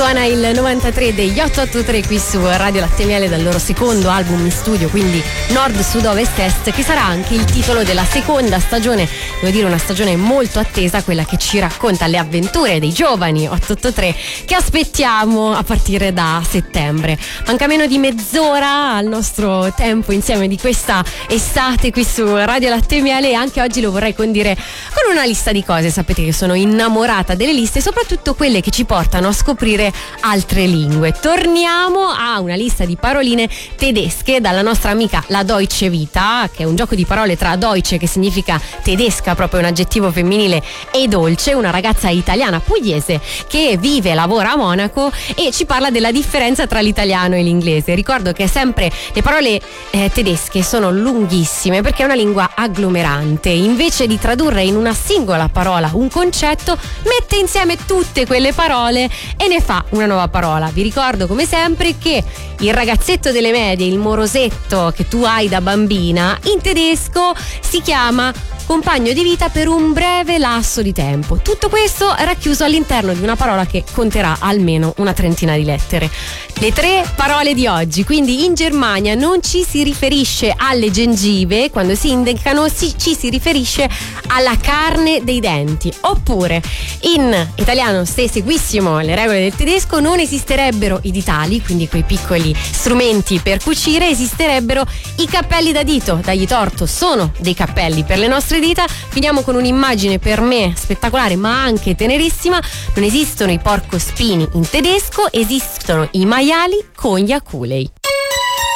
Suona il 93 degli 883 qui su Radio Latte Miele dal loro secondo album in studio, quindi Nord, Sud, Ovest, Est, che sarà anche il titolo della seconda stagione, devo dire una stagione molto attesa, quella che ci racconta le avventure dei giovani 883 che aspettiamo a partire da settembre. Manca meno di mezz'ora al nostro tempo insieme di questa estate qui su Radio Latte Miele, e anche oggi lo vorrei condire con una lista di cose. Sapete che sono innamorata delle liste, soprattutto quelle che ci portano a scoprire altre lingue. Torniamo a una lista di paroline tedesche dalla nostra amica la Deutsche Vita, che è un gioco di parole tra Deutsche, che significa tedesca, proprio un aggettivo femminile, e dolce, una ragazza italiana pugliese che vive e lavora a Monaco e ci parla della differenza tra l'italiano e l'inglese. Ricordo che sempre le parole tedesche sono lunghissime perché è una lingua agglomerante. Invece di tradurre in una singola parola un concetto, mette insieme tutte quelle parole e ne fa una nuova parola. Vi ricordo come sempre che il ragazzetto delle medie, il morosetto che tu hai da bambina, in tedesco si chiama compagno di vita per un breve lasso di tempo. Tutto questo racchiuso all'interno di una parola che conterà almeno una trentina di lettere. Le tre parole di oggi, quindi in Germania non ci si riferisce alle gengive, quando si indicano ci si riferisce alla carne dei denti. Oppure in italiano, se seguissimo le regole del tedesco, non esisterebbero i ditali, quindi quei piccoli strumenti per cucire, esisterebbero i cappelli da dito. Dagli torto, sono dei cappelli per le nostre dita. Finiamo con un'immagine per me spettacolare ma anche tenerissima. Non esistono i porcospini in tedesco, esistono i maiali con gli aculei.